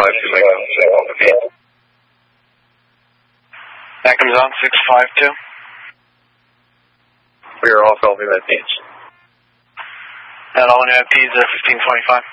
to make the feed. That comes on 652. We are all filming that page. And all NFPs are 1525.